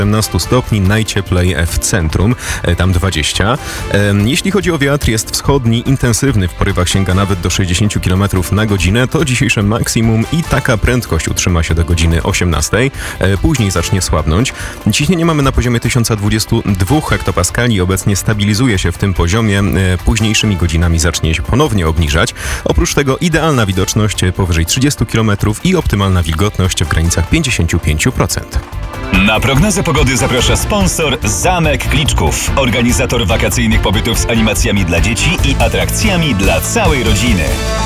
17 stopni, najcieplej w centrum, tam 20. Jeśli chodzi o wiatr, jest wschodni, intensywny, w porywach sięga nawet do 60 km na godzinę. To dzisiejsze maksimum i taka prędkość utrzyma się do godziny 18. Później zacznie słabnąć. Ciśnienie mamy na poziomie 1022 hektopaskali, obecnie stabilizuje się w tym poziomie. Późniejszymi godzinami zacznie się ponownie obniżać. Oprócz tego idealna widoczność powyżej 30 km i optymalna wilgotność w granicach 55%. Na prognozę pogody zaprasza sponsor Zamek Kliczków, organizator wakacyjnych pobytów z animacjami dla dzieci i atrakcjami dla całej rodziny.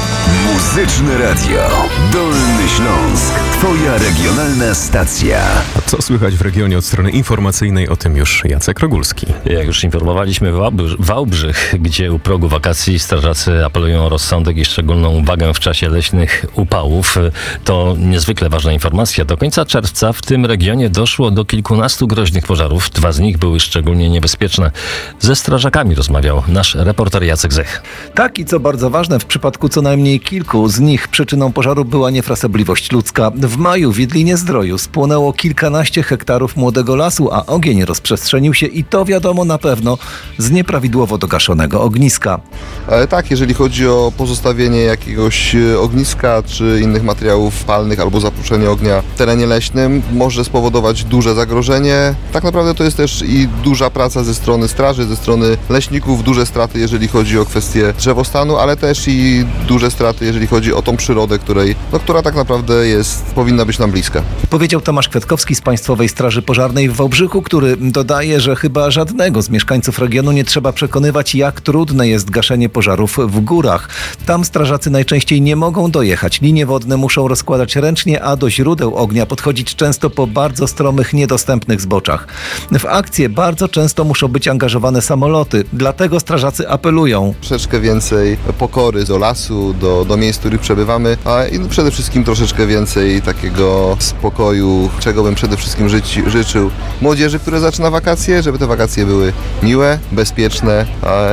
Muzyczne Radio Dolny Śląsk. Twoja regionalna stacja. A co słychać w regionie od strony informacyjnej? O tym już Jacek Rogulski. Jak już informowaliśmy, Wałbrzych, gdzie u progu wakacji strażacy apelują o rozsądek i szczególną uwagę w czasie leśnych upałów. To niezwykle ważna informacja. Do końca czerwca w tym regionie doszło do kilkunastu groźnych pożarów. 2 z nich były szczególnie niebezpieczne. Ze strażakami rozmawiał nasz reporter Jacek Zech. Tak, i co bardzo ważne, w przypadku co najmniej kilku z nich przyczyną pożaru była niefrasobliwość ludzka. W maju w Jedlinie-Zdroju spłonęło kilkanaście hektarów młodego lasu, a ogień rozprzestrzenił się i to wiadomo na pewno z nieprawidłowo dogaszonego ogniska. Tak, jeżeli chodzi o pozostawienie jakiegoś ogniska czy innych materiałów palnych albo zapuszczenie ognia w terenie leśnym może spowodować duże zagrożenie. Tak naprawdę to jest też i duża praca ze strony straży, ze strony leśników, duże straty, jeżeli chodzi o kwestię drzewostanu, ale też i duże straty, jeżeli chodzi o tą przyrodę, która tak naprawdę powinna być nam bliska. Powiedział Tomasz Kwiatkowski z Państwowej Straży Pożarnej w Wałbrzychu, który dodaje, że chyba żadnego z mieszkańców regionu nie trzeba przekonywać, jak trudne jest gaszenie pożarów w górach. Tam strażacy najczęściej nie mogą dojechać. Linie wodne muszą rozkładać ręcznie, a do źródeł ognia podchodzić często po bardzo stromych, niedostępnych zboczach. W akcje bardzo często muszą być angażowane samoloty, dlatego strażacy apelują. Troszeczkę więcej pokory do lasu, do miejsc, w których przebywamy, i przede wszystkim troszeczkę więcej takiego spokoju, czego bym przede wszystkim życzył młodzieży, która zaczyna wakacje, żeby te wakacje były miłe, bezpieczne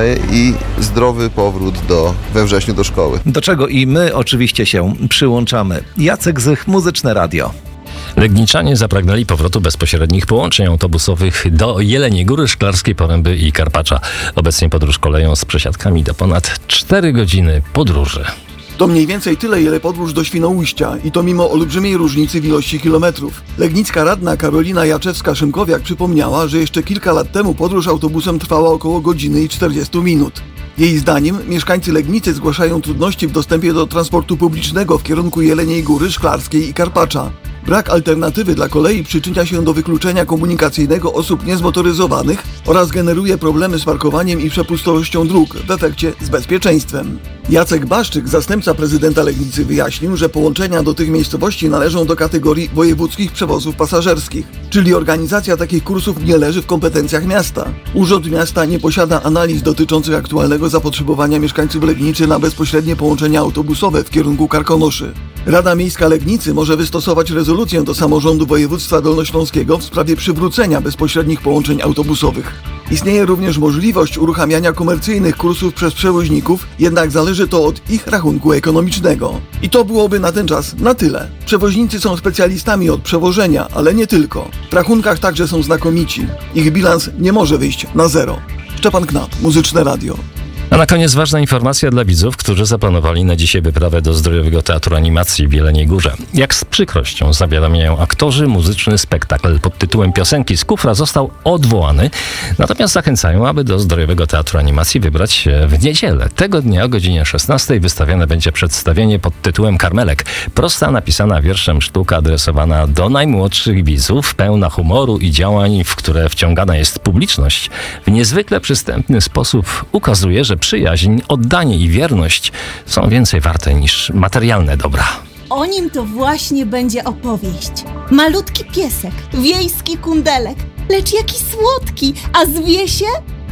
i zdrowy powrót we wrześniu do szkoły. Do czego i my oczywiście się przyłączamy. Jacek Zych, Muzyczne Radio. Legniczanie zapragnęli powrotu bezpośrednich połączeń autobusowych do Jeleniej Góry, Szklarskiej Poręby i Karpacza. Obecnie podróż koleją z przesiadkami to ponad 4 godziny podróży. To mniej więcej tyle, ile podróż do Świnoujścia i to mimo olbrzymiej różnicy w ilości kilometrów. Legnicka radna Karolina Jaczewska-Szymkowiak przypomniała, że jeszcze kilka lat temu podróż autobusem trwała około godziny i 40 minut. Jej zdaniem mieszkańcy Legnicy zgłaszają trudności w dostępie do transportu publicznego w kierunku Jeleniej Góry, Szklarskiej i Karpacza. Brak alternatywy dla kolei przyczynia się do wykluczenia komunikacyjnego osób niezmotoryzowanych oraz generuje problemy z parkowaniem i przepustowością dróg, w efekcie z bezpieczeństwem. Jacek Baszczyk, zastępca prezydenta Legnicy, wyjaśnił, że połączenia do tych miejscowości należą do kategorii wojewódzkich przewozów pasażerskich, czyli organizacja takich kursów nie leży w kompetencjach miasta. Urząd Miasta nie posiada analiz dotyczących aktualnego zapotrzebowania mieszkańców Legnicy na bezpośrednie połączenia autobusowe w kierunku Karkonoszy. Rada Miejska Legnicy może wystosować rezolucję do samorządu województwa dolnośląskiego w sprawie przywrócenia bezpośrednich połączeń autobusowych. Istnieje również możliwość uruchamiania komercyjnych kursów przez przewoźników, jednak zależy to od ich rachunku ekonomicznego. I to byłoby na ten czas na tyle. Przewoźnicy są specjalistami od przewożenia, ale nie tylko. W rachunkach także są znakomici. Ich bilans nie może wyjść na zero. Szczepan Knap, Muzyczne Radio. A na koniec ważna informacja dla widzów, którzy zaplanowali na dzisiaj wyprawę do Zdrojowego Teatru Animacji w Jeleniej Górze. Jak z przykrością zawiadamiają aktorzy, muzyczny spektakl pod tytułem Piosenki z kufra został odwołany. Natomiast zachęcają, aby do Zdrojowego Teatru Animacji wybrać się w niedzielę. Tego dnia o godzinie 16 wystawione będzie przedstawienie pod tytułem Karmelek. Prosta, napisana wierszem sztuka adresowana do najmłodszych widzów, pełna humoru i działań, w które wciągana jest publiczność. W niezwykle przystępny sposób ukazuje, że przyjaźń, oddanie i wierność są więcej warte niż materialne dobra. O nim to właśnie będzie opowieść. Malutki piesek, wiejski kundelek, lecz jaki słodki, a zwie się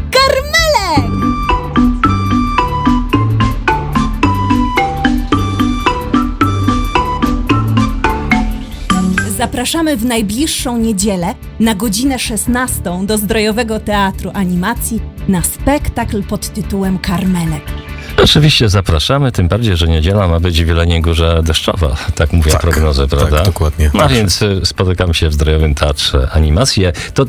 Karmelek! Zapraszamy w najbliższą niedzielę na godzinę 16 do Zdrojowego Teatru Animacji na spektakl pod tytułem Karmelek. Oczywiście zapraszamy, tym bardziej, że niedziela ma być w Jeleniej Górze deszczowa. Tak mówią prognozy, prawda? Tak, dokładnie. No więc spotykamy się w Zdrojowym Teatrze Animacje. To